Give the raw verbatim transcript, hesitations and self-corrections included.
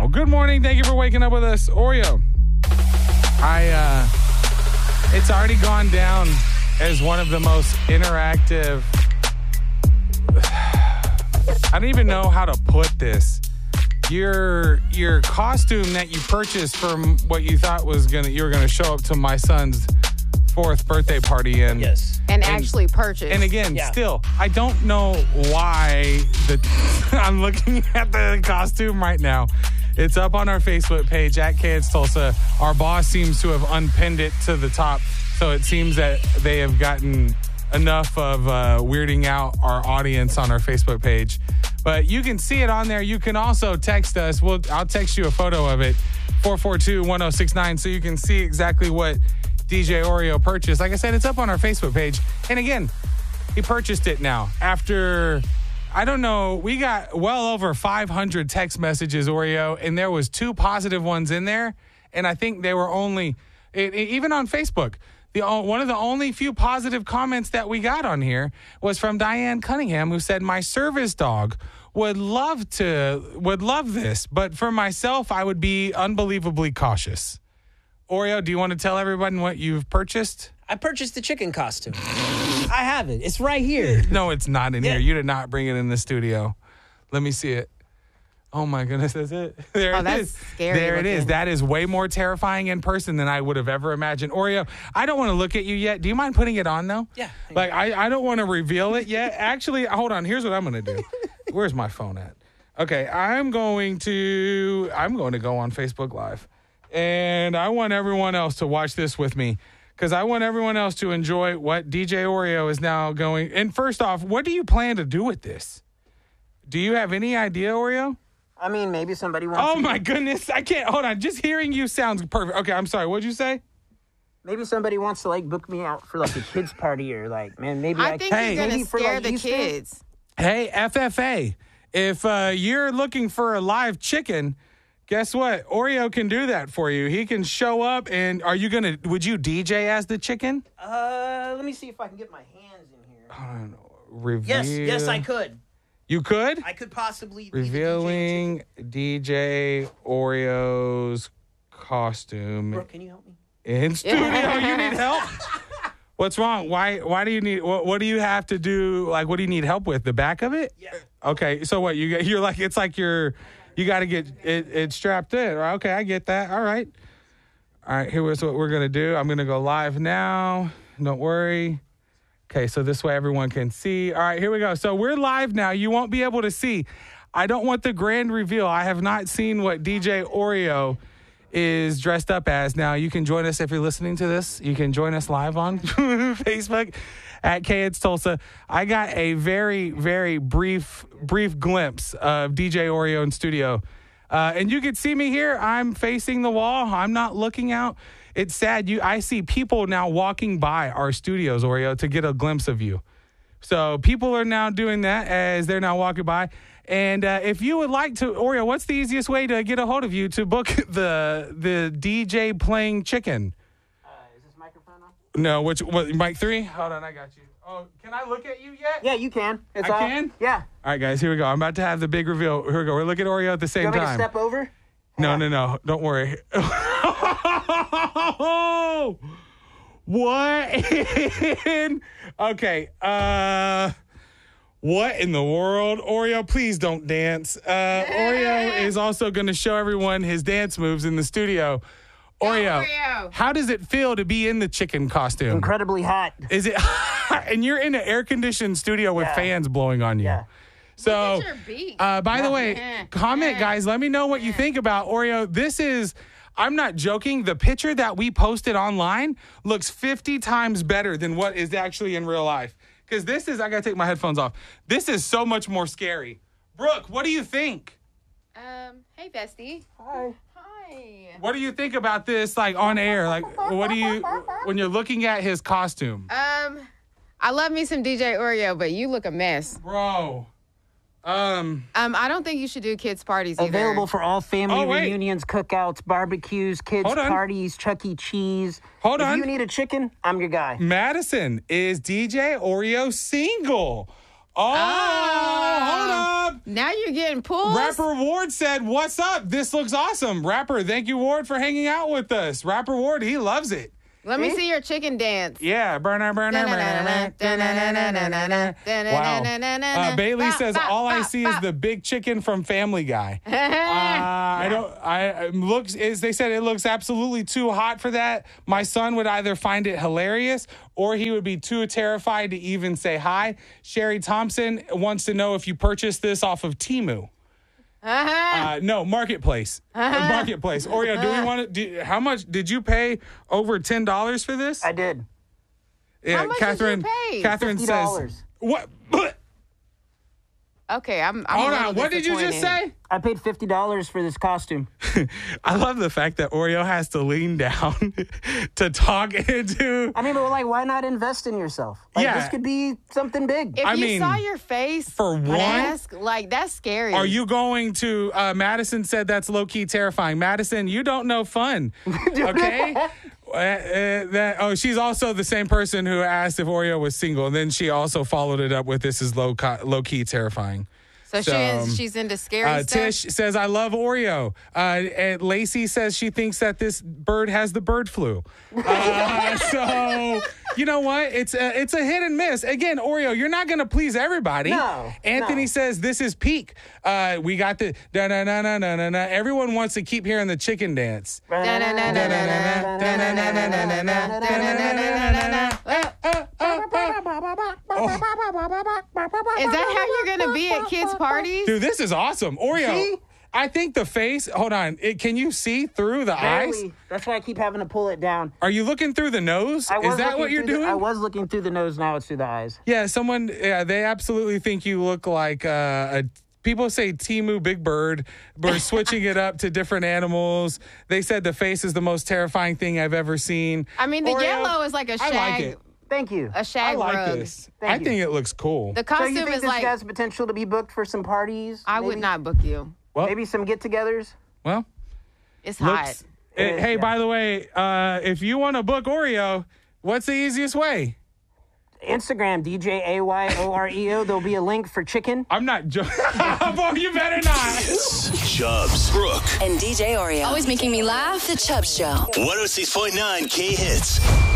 Good morning. Thank you for waking up with us. Oreo. I, uh, it's already gone down as one of the most interactive. I don't even know how to put this. Your your costume that you purchased from what you thought was gonna you were gonna show up to my son's fourth birthday party in. Yes. And, and actually purchased. And again, yeah. still, I don't know why the I'm looking at the costume right now. It's up on our Facebook page at K It's Tulsa. Our boss seems to have unpinned it to the top, so it seems that they have gotten enough of uh, weirding out our audience on our Facebook page. But you can see it on there. You can also text us. We'll, I'll text you a photo of it, four four two, one oh six nine, so you can see exactly what D J Oreo purchased. Like I said, it's up on our Facebook page. And again, he purchased it now after, I don't know, we got well over five hundred text messages, Oreo, and there was two positive ones in there. And I think they were only, it, it, even on Facebook, the one of the only few positive comments that we got on here was from Diane Cunningham, who said, my service dog would love to, would love this, but for myself, I would be unbelievably cautious. Oreo, do you want to tell everyone what you've purchased? I purchased the chicken costume. I have it. It's right here. No, it's not in Yeah. here. You did not bring it in the studio. Let me see it. Oh, my goodness, that's it. There Oh, it that's is. scary There it is. looking. That is way more terrifying in person than I would have ever imagined. Oreo, I don't want to look at you yet. Do you mind putting it on, though? Yeah. Like, I, I don't want to reveal it yet. Actually, hold on. Here's what I'm going to do. Where's my phone at? Okay, I'm going to, I'm going to go on Facebook Live. And I want everyone else to watch this with me because I want everyone else to enjoy what D J Oreo is now going. And first off, what do you plan to do with this? Do you have any idea, Oreo? I mean, maybe somebody wants Oh, to, my goodness. I can't. Hold on. Just hearing you sounds perfect. Okay, I'm sorry. What'd you say? maybe somebody wants to like book me out for like a kids party or like, man, maybe I, I think Hey. you're going maybe to for, scare like, the Easter? kids. Hey, F F A, if uh, you're looking for a live chicken, guess what? Oreo can do that for you. He can show up and are you going to, would you D J as the chicken? Uh, let me see if I can get my hands in here. I don't know. Reveal. Yes, yes, I could. You could? I could possibly be the D J Revealing D J Oreo's costume Brooke, can you help me? in studio. You need help? What's wrong? Why Why do you need, what, what do you have to do? Like, what do you need help with? The back of it? Yeah. Okay, so what? You get, you're like, it's like you're, you got to get it, it strapped in. Right? Okay, I get that. All right. All right, here's what we're going to do. I'm going to go live now. Don't worry. Okay, so this way everyone can see. All right, here we go. So we're live now. You won't be able to see. I don't want the grand reveal. I have not seen what D J Oreo is dressed up as. Now, you can join us if you're listening to this. You can join us live on Facebook at K It's Tulsa. I got a very, very brief, brief glimpse of D J Oreo in studio. Uh, and you can see me here. I'm facing the wall. I'm not looking out. It's sad. You, I see people now walking by our studios, Oreo, to get a glimpse of you. So people are now doing that as they're now walking by. And uh, if you would like to, Oreo, what's the easiest way to get a hold of you to book the the D J playing chicken? Uh, is this microphone on? No, which what, mic three? Hold on, I got you. Oh, can I look at you yet? Yeah, you can. It's I all, can? Yeah. All right, guys, here we go. I'm about to have the big reveal. Here we go. We're looking at Oreo at the You same want me to time. step over? No, no, no. Don't worry. What in? Okay. Uh, what in the world? Oreo, please don't dance. Uh, Oreo is also going to show everyone his dance moves in the studio. Oreo, Oreo. how does it feel to be in the chicken costume? Incredibly hot. Is it? And you're in an air-conditioned studio with Yeah. fans blowing on you. Yeah. So, Look at your beak. uh, by the way, Yeah. comment, Yeah. guys. Let me know what you think about Oreo. This is, I'm not joking. The picture that we posted online looks fifty times better than what is actually in real life. Because this is, I got to take my headphones off. This is so much more scary. Brooke, what do you think? Um, hey, bestie. Hi. Hi. What do you think about this, like, on air? Like, what do you, when you're looking at his costume? Um, I love me some D J Oreo, but you look a mess. Bro. Um, Um, I don't think you should do kids' parties either. Available for all family Oh, wait. reunions, cookouts, barbecues, kids Hold on. parties, Chuck E. Cheese. Hold if on. you need a chicken, I'm your guy. Madison, is D J Oreo single? Oh, hold up? Now you're getting pulled. Rapper Ward said, what's up? This looks awesome. Rapper, thank you, Ward, for hanging out with us. Rapper Ward, he loves it. Let me see your chicken dance. Yeah, burner, burner, burner. Wow. Uh, Bailey says, all I see is the big chicken from Family Guy. Uh, I don't, I, it looks, is they said it looks absolutely too hot for that. My son would either find it hilarious or he would be too terrified to even say hi. Sherry Thompson wants to know if you purchased this off of Temu. Uh-huh. Uh, no, Marketplace. Uh-huh. Marketplace. Oreo, do we want to? How much did you pay? Over ten dollars for this? I did. Yeah, How much Catherine. did you pay? Catherine fifty says. dollars. What? Okay, I'm. I'm Hold a little on. What did you just disappointed. say? I paid fifty dollars for this costume. I love the fact that Oreo has to lean down to talk into. I mean, but like, why not invest in yourself? Like, Yeah. this could be something big. If I you mean, saw your face for one- mask, like that's scary. Are you going to? Uh, Madison said that's low key terrifying. Madison, you don't know fun. Okay. Uh, uh, that, oh, she's also the same person who asked if Oreo was single, and then she also followed it up with "This is low co- low key terrifying." So, So, she is, she's into scary Uh, stuff. Tish says, I love Oreo. Uh, and Lacey says she thinks that this bird has the bird flu. Uh, so, you know what? It's a, it's a hit and miss. Again, Oreo, you're not going to please everybody. No, Anthony no. says, this is peak. Uh, we got the da-na-na-na-na-na-na. Everyone wants to keep hearing the chicken dance. Is that how you're gonna be at kids' parties? Dude, this is awesome. Oreo, See? I think the face, hold on. It, can you see through the eyes? Barely. That's why I keep having to pull it down. Are you looking through the nose? I was Is that looking what you're through the- doing? I was looking through the nose. Now it's through the eyes. Yeah, someone, yeah, they absolutely think you look like uh, a. People say Temu Big Bird. We're switching it up to different animals. They said the face is the most terrifying thing I've ever seen. I mean, the Oreo, yellow is like a shag. I like it. Thank you. A I shag like rug. this. Thank I you. think it looks cool. The So costume you think is this like has potential to be booked for some parties? I maybe? would not book you. well, Maybe some get-togethers. well, It's hot. looks. eh, is, hey, yeah. by the way, uh, if you want to book Oreo, what's the easiest way? Instagram, D J A Y O R E O. There'll be a link for chicken. I'm not joking. Boy, you better not. Chubbs, Brooke, And D J Oreo. Always making me laugh. The Chubb Show. one oh six point nine K Hits.